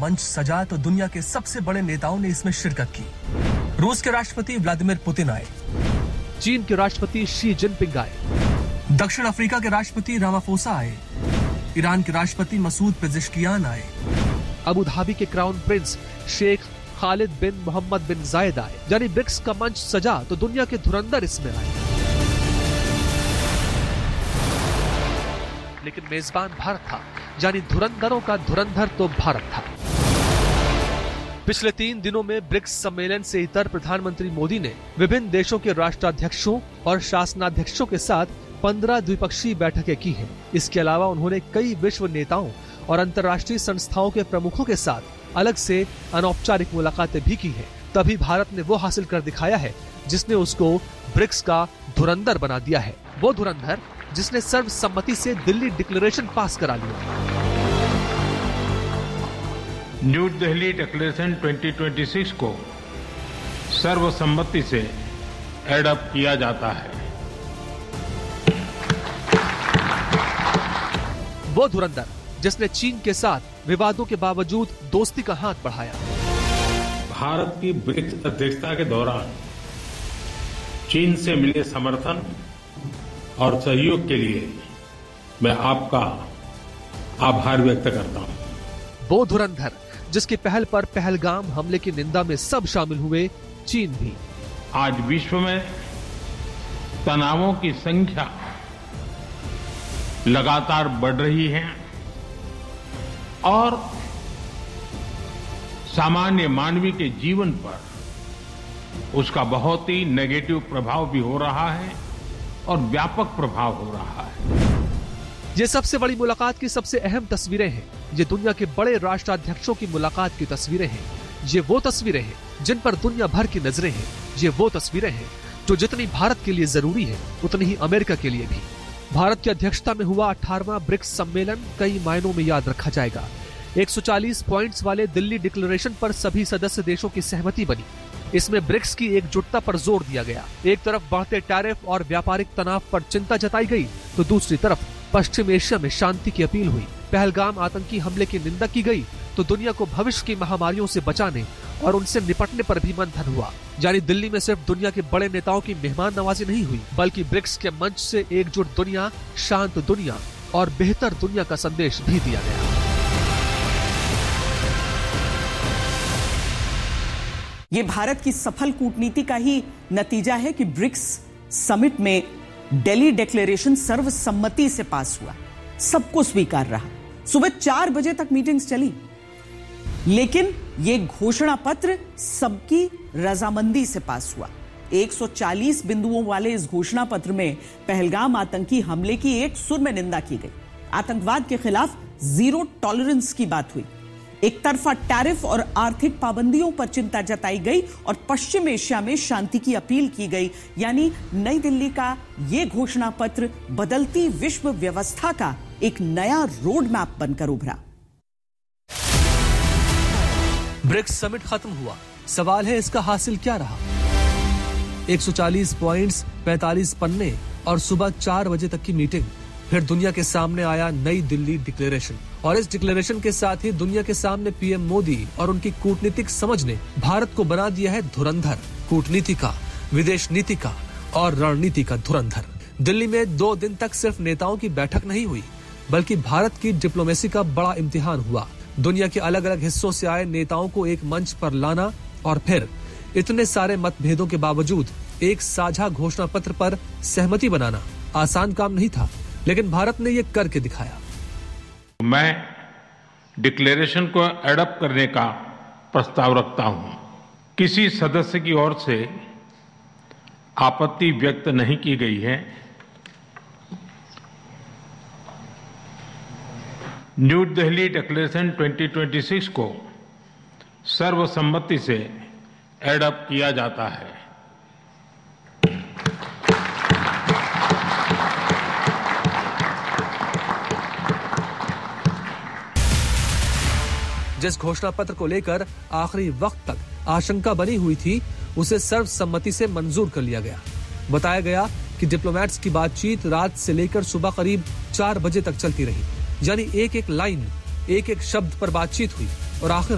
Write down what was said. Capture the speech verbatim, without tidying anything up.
मंच सजा तो दुनिया के सबसे बड़े नेताओं ने इसमें शिरकत की। रूस के राष्ट्रपति व्लादिमीर पुतिन आए, चीन के राष्ट्रपति शी जिनपिंग आए, दक्षिण अफ्रीका के राष्ट्रपति रामाफोसा आए, ईरान के राष्ट्रपति मसूद पेजेश्कियान आए, अबू धाबी के क्राउन प्रिंस शेख खालिद बिन मोहम्मद बिन जायद आए। यानी ब्रिक्स का मंच सजा तो दुनिया के धुरंधर इसमें आए। लेकिन मेजबान भारत था, यानी धुरंधरों का धुरंधर तो भारत था। पिछले तीन दिनों में ब्रिक्स सम्मेलन से इतर प्रधानमंत्री मोदी ने विभिन्न देशों के राष्ट्राध्यक्षों और शासनाध्यक्षों के साथ पंद्रह द्विपक्षीय बैठकें की हैं। इसके अलावा उन्होंने कई विश्व नेताओं और अंतर्राष्ट्रीय संस्थाओं के प्रमुखों के साथ अलग से अनौपचारिक मुलाकातें भी की हैं। तभी भारत ने वो हासिल कर दिखाया है जिसने उसको ब्रिक्स का धुरंधर बना दिया है। वो धुरंधर जिसने सर्वसम्मति से दिल्ली डिक्लेरेशन पास करा लिया। न्यू दिल्ली डिक्लेरेशन दो हज़ार छब्बीस को सर्वसम्मति से एडॉप्ट किया जाता है। वो धुरंधर जिसने चीन के साथ विवादों के बावजूद दोस्ती का हाथ बढ़ाया। भारत की ब्रिक्स अध्यक्षता के दौरान चीन से मिले समर्थन और सहयोग के लिए मैं आपका आभार व्यक्त करता हूं। वो धुरंधर जिसकी पहल पर पहलगाम हमले की निंदा में सब शामिल हुए, चीन भी। आज विश्व में तनावों की संख्या लगातार बढ़ रही है और सामान्य मानवी के जीवन पर उसका बहुत ही नेगेटिव प्रभाव भी हो रहा है और व्यापक प्रभाव हो रहा है। ये सबसे बड़ी मुलाकात की सबसे अहम तस्वीरें हैं। ये दुनिया के बड़े राष्ट्राध्यक्षों की मुलाकात की तस्वीरें हैं। ये वो तस्वीरें हैं जिन पर दुनिया भर की नजरें हैं। ये वो तस्वीरें हैं जो जितनी भारत के लिए जरूरी है उतनी ही अमेरिका के लिए भी। भारत की अध्यक्षता में हुआ अठारहवां ब्रिक्स सम्मेलन कई मायनों में याद रखा जाएगा। एक सौ चालीस पॉइंट्स वाले दिल्ली डिक्लेरेशन पर सभी सदस्य देशों की सहमति बनी। इसमें ब्रिक्स की एकजुटता पर जोर दिया गया। एक तरफ बढ़ते टैरिफ और व्यापारिक तनाव पर चिंता जताई गई तो दूसरी तरफ पश्चिम एशिया में शांति की अपील हुई। पहलगाम आतंकी हमले की निंदा की गई तो दुनिया को भविष्य की महामारियों से बचाने और उनसे निपटने पर भी मंथन हुआ। यानी दिल्ली में सिर्फ दुनिया के बड़े नेताओं की मेहमान नवाजी नहीं हुई, बल्कि ब्रिक्स के मंच से एकजुट दुनिया, शांत दुनिया और बेहतर दुनिया का संदेश भी दिया गया। ये भारत की सफल कूटनीति का ही नतीजा है कि ब्रिक्स समिट में दिल्ली डिक्लेरेशन सर्वसम्मति से पास हुआ, सबको स्वीकार रहा। सुबह चार बजे तक मीटिंग्स चली, लेकिन ये घोषणा पत्र सबकी रजामंदी से पास हुआ। एक सौ चालीस बिंदुओं वाले इस घोषणा पत्र में पहलगाम आतंकी हमले की एक सुर में निंदा की गई। आतंकवाद के खिलाफ जीरो टॉलरेंस की बात हुई। एक तरफा टैरिफ और आर्थिक पाबंदियों पर चिंता जताई गई और पश्चिम एशिया में शांति की अपील की गई। यानी नई दिल्ली का यह घोषणा पत्र बदलती विश्व व्यवस्था का एक नया रोड मैप बनकर उभरा। ब्रिक्स समिट खत्म हुआ। सवाल है इसका हासिल क्या रहा? एक सौ चालीस पॉइंट्स, पैंतालीस पन्ने और सुबह चार बजे तक की मीटिंग। फिर दुनिया के सामने आया नई दिल्ली डिक्लेरेशन और इस डिक्लेरेशन के साथ ही दुनिया के सामने पीएम मोदी और उनकी कूटनीतिक समझ ने भारत को बना दिया है धुरंधर, कूटनीति का, विदेश नीति का और रणनीति का धुरंधर। दिल्ली में दो दिन तक सिर्फ नेताओं की बैठक नहीं हुई, बल्कि भारत की डिप्लोमेसी का बड़ा इम्तिहान हुआ। दुनिया के अलग अलग हिस्सों से आए नेताओं को एक मंच पर लाना और फिर इतने सारे मतभेदों के बावजूद एक साझा घोषणा पत्र पर सहमति बनाना आसान काम नहीं था, लेकिन भारत ने ये करके दिखाया। मैं डिक्लेरेशन को एडॉप्ट करने का प्रस्ताव रखता हूं। किसी सदस्य की ओर से आपत्ति व्यक्त नहीं की गई है। न्यू दिल्ली डिक्लेरेशन दो हज़ार छब्बीस को सर्वसम्मति से एडॉप्ट किया जाता है। जिस घोषणा पत्र को लेकर आखिरी वक्त तक आशंका बनी हुई थी, उसे सर्वसम्मति से मंजूर कर लिया गया। बताया गया कि डिप्लोमैट्स की बातचीत रात से लेकर सुबह करीब चार बजे तक चलती रही। यानी एक एक लाइन, एक एक शब्द पर बातचीत हुई और आखिर